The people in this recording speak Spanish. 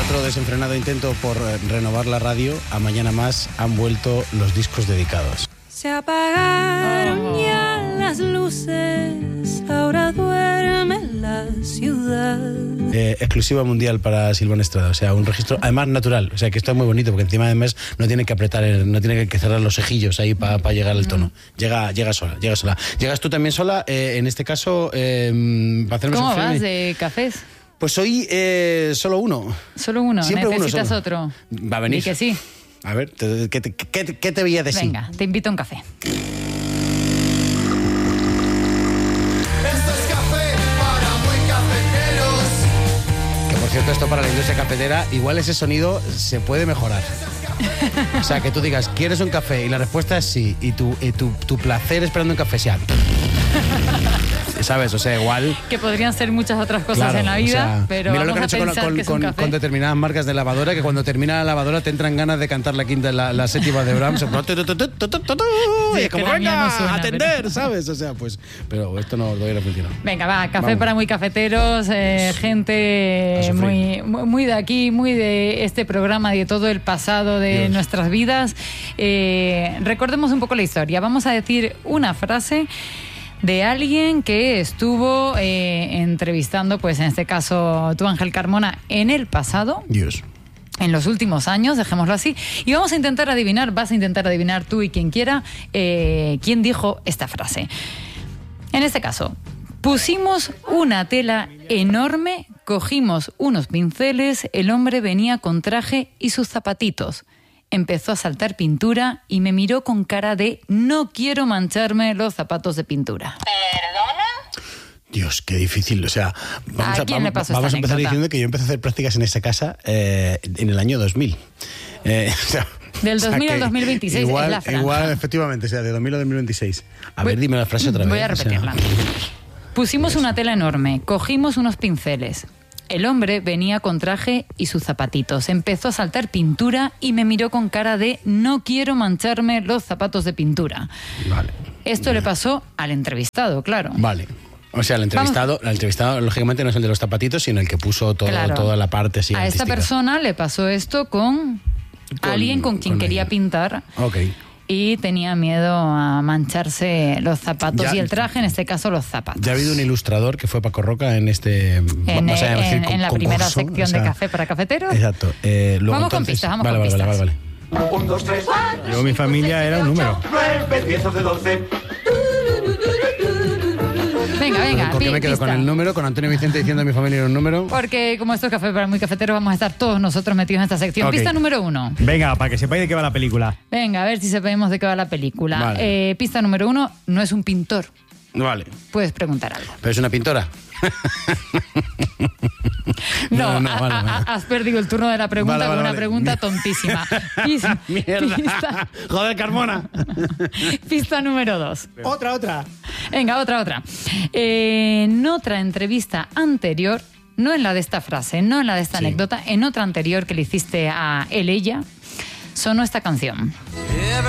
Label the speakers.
Speaker 1: otro desenfrenado intento por renovar la radio, a Mañana Más han vuelto los discos dedicados.
Speaker 2: Se apagaron ya las luces, ahora duerme la ciudad.
Speaker 1: Exclusiva mundial para Silvana Estrada, o sea, un registro además natural, o sea, que esto es muy bonito porque encima además no tiene que apretar, no tiene que cerrar los cejillos ahí para llegar al tono. Llega sola. ¿Llegas tú también sola? En este caso, para hacerme
Speaker 3: ¿Cómo vas de cafés?
Speaker 1: Pues hoy solo uno.
Speaker 3: Solo uno,
Speaker 1: siempre
Speaker 3: necesitas
Speaker 1: uno
Speaker 3: otro.
Speaker 1: Va a venir.
Speaker 3: Y que sí.
Speaker 1: A ver, ¿qué te veía de sí?
Speaker 3: Venga, te invito a un café.
Speaker 4: Esto es café para muy cafeteros.
Speaker 1: Que por cierto, esto para la industria cafetera, igual ese sonido se puede mejorar. O sea, que tú digas, ¿quieres un café? Y la respuesta es sí. Y tu placer esperando un café sea... ¿Sabes? O sea, igual...
Speaker 3: Que podrían ser muchas otras cosas
Speaker 1: Claro,
Speaker 3: en la vida,
Speaker 1: o sea,
Speaker 3: pero
Speaker 1: mira
Speaker 3: vamos
Speaker 1: lo
Speaker 3: a
Speaker 1: que han
Speaker 3: pensar que es
Speaker 1: hecho
Speaker 3: un café.
Speaker 1: con determinadas marcas de lavadora, que cuando termina la lavadora te entran ganas de cantar la séptima de Brahms. Y
Speaker 3: Sí,
Speaker 1: como,
Speaker 3: que la mía no
Speaker 1: venga,
Speaker 3: suena,
Speaker 1: atender,
Speaker 3: pero...
Speaker 1: ¿sabes? O sea, pues... Pero esto no todavía no funciona.
Speaker 3: Venga, va, café
Speaker 1: Vamos.
Speaker 3: para muy cafeteros, gente
Speaker 1: A sufrir.
Speaker 3: muy de aquí, muy de este programa y de todo el pasado de
Speaker 1: Dios.
Speaker 3: nuestras vidas. Recordemos un poco la historia. Vamos a decir una frase de alguien que estuvo entrevistando, pues en este caso tú, Ángel Carmona, en el pasado.
Speaker 1: Dios.
Speaker 3: En los últimos años, dejémoslo así, y vamos a intentar adivinar, vas a intentar adivinar tú y quien quiera, quién dijo esta frase. En este caso, pusimos una tela enorme, cogimos unos pinceles, el hombre venía con traje y sus zapatitos. Empezó a saltar pintura y me miró con cara de no quiero mancharme los zapatos de pintura.
Speaker 1: Dios, qué difícil. O sea, vamos
Speaker 3: ¿A quién le pasó esta
Speaker 1: vamos a empezar
Speaker 3: anécdota?
Speaker 1: diciendo que yo empecé a hacer prácticas en esa casa en el año 2000. O sea,
Speaker 3: Del
Speaker 1: o sea
Speaker 3: 2000 al
Speaker 1: que
Speaker 3: 2026
Speaker 1: igual,
Speaker 3: es la franja.
Speaker 1: Igual, efectivamente, o sea, de 2000 a 2026. A ver, dime la frase otra vez.
Speaker 3: Voy a
Speaker 1: o sea.
Speaker 3: repetirla. Pusimos una tela enorme, cogimos unos pinceles. El hombre venía con traje y sus zapatitos. Empezó a saltar pintura y me miró con cara de no quiero mancharme los zapatos de pintura.
Speaker 1: Vale.
Speaker 3: Esto le pasó al entrevistado, claro.
Speaker 1: Vale. O sea, el entrevistado lógicamente no es el de los zapatitos, sino el que puso
Speaker 3: Claro.
Speaker 1: toda la parte así
Speaker 3: A esta
Speaker 1: artística.
Speaker 3: persona le pasó esto con alguien con quien quería
Speaker 1: ella.
Speaker 3: pintar.
Speaker 1: Ok.
Speaker 3: Y tenía miedo a mancharse los zapatos
Speaker 1: Ya-
Speaker 3: y el traje, en este caso los zapatos.
Speaker 1: Ya ha habido un ilustrador que fue Paco Roca en este... vamos a decir,
Speaker 3: en la primera
Speaker 1: concurso,
Speaker 3: sección
Speaker 1: o sea,
Speaker 3: de Café para Cafeteros.
Speaker 1: Exacto. Luego,
Speaker 3: Vamos con
Speaker 1: entonces,
Speaker 3: pistas, vamos
Speaker 1: vale,
Speaker 3: con
Speaker 1: vale,
Speaker 3: pistas.
Speaker 1: Vale.
Speaker 4: 1, 2, 3,
Speaker 1: Yo, mi familia era un número.
Speaker 4: 9, 10 de 12.
Speaker 3: Venga,
Speaker 1: ¿Por qué me quedo
Speaker 3: pista.
Speaker 1: con el número? Con Antonio Vicente diciendo mi familia era un número.
Speaker 3: Porque como esto es Café para muy cafeteros, vamos a estar todos nosotros metidos en esta sección.
Speaker 1: Ok.
Speaker 3: Pista número 1.
Speaker 5: Venga, para que sepáis de qué va la película.
Speaker 3: Venga, a ver si sabemos de qué va la película.
Speaker 1: Vale.
Speaker 3: Pista número 1, no es un pintor.
Speaker 1: Vale.
Speaker 3: Puedes preguntar algo.
Speaker 1: Pero es una pintora.
Speaker 3: No,
Speaker 1: vale.
Speaker 3: has perdido el turno de la pregunta
Speaker 1: Vale,
Speaker 3: con una
Speaker 1: vale.
Speaker 3: pregunta tontísima.
Speaker 1: Mierda. Joder, Carmona.
Speaker 3: Pista número 2.
Speaker 5: Otra.
Speaker 3: Venga, otra. En otra entrevista anterior, no en la de esta frase, no en la de esta
Speaker 1: Sí.
Speaker 3: anécdota, en otra anterior que le hiciste a él, ella, sonó esta canción.